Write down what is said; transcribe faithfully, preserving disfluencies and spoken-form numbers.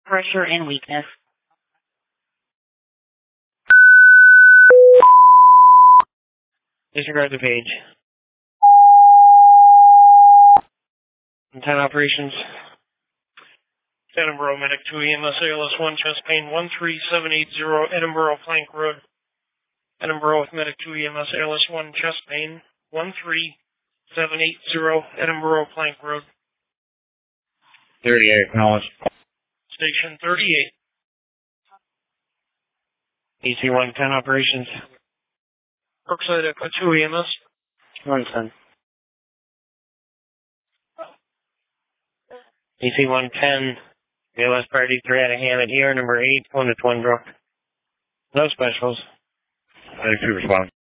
pressure and weakness. Disregard the page. ten operations. Edinburgh Medic two E M S A L S one chest pain one three seven eight zero Edinburgh Plank Road. Edinburgh with Medic two E M S A L S one chest pain one three seven eight zero Edinburgh Plank Road. thirty-eight, acknowledged. Station thirty-eight. E C one ten operations. Brookside Echo two E M S. one ten. E C one ten. B L S party three out of Hammett here, number eight, on to Twin Brook. No specials. Medic two respond.